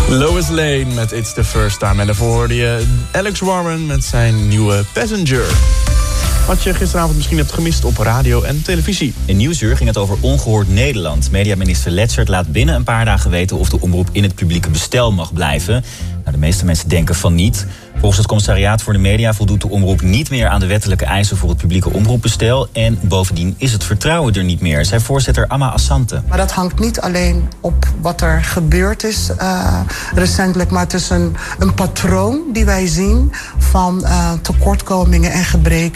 Lois Lane met It's the First Time. En daarvoor hoorde je Alex Warren met zijn nieuwe Passenger. Wat je gisteravond misschien hebt gemist op radio en televisie. In Nieuwsuur ging het over Ongehoord Nederland. Mediaminister Letzert laat binnen een paar dagen weten of de omroep in het publieke bestel mag blijven. Nou, de meeste mensen denken van niet. Volgens het Commissariaat voor de Media voldoet de omroep niet meer aan de wettelijke eisen voor het publieke omroepbestel. En bovendien is het vertrouwen er niet meer, zei voorzitter Amma Assante. Maar dat hangt niet alleen op wat er gebeurd is recentelijk, maar het is een patroon die wij zien van tekortkomingen en gebreken